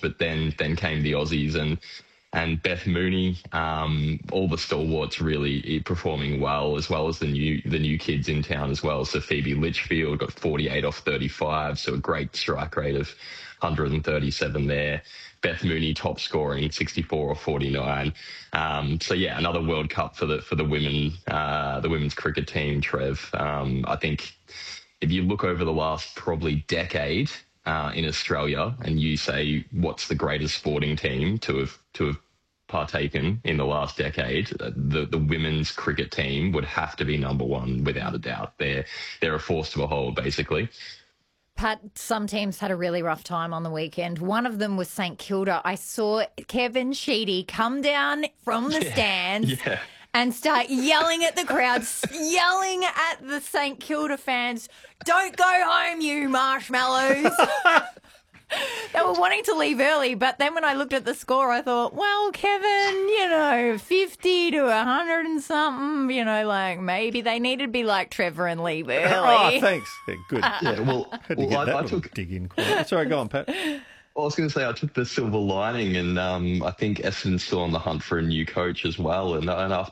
but then came the Aussies and Beth Mooney, all the stalwarts really performing well as the new kids in town as well. So Phoebe Litchfield got 48 off 35, so a great strike rate of 137 there. Beth Mooney top scoring 64 or 49. So yeah, another World Cup for the women, the women's cricket team. Trev, I think if you look over the last probably decade in Australia, and you say what's the greatest sporting team to have partaken in the last decade, the women's cricket team would have to be number one without a doubt. They're a force to behold, basically. Pat, some teams had a really rough time on the weekend. One of them was St Kilda. I saw Kevin Sheedy come down from the stands and start yelling at the crowd, yelling at the St Kilda fans, "Don't go home, you marshmallows." They were wanting to leave early, but then when I looked at the score, I thought, well, Kevin, 50 to 100 and something, like maybe they needed to be like Trevor and leave early. Oh, thanks. Yeah, good. Yeah, well, I took dig in. Sorry, go on, Pat. I was going to say I took the silver lining, and I think Essendon's still on the hunt for a new coach as well. And after